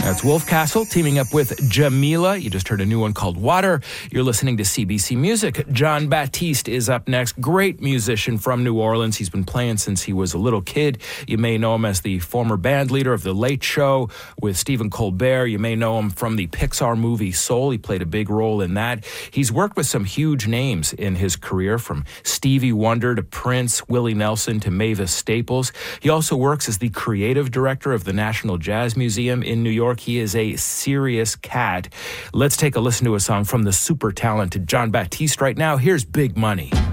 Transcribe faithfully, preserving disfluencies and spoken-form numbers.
That's Wolf Castle teaming up with Jamila. You just heard a new one called Water. You're listening to C B C Music. Jon Batiste is up next. Great musician from New Orleans. He's been playing since he was a little kid. You may know him as the former band leader of The Late Show with Stephen Colbert. You may know him from the Pixar movie Soul. He played a big role in that. He's worked with some huge names in his career, from Stevie Wonder to Prince, Willie Nelson to Mavis Staples. He also works as the creative director of the National Jazz Museum in New York. He is a serious cat. Let's take a listen to a song from the super talented Jon Batiste right now. Here's Big Money.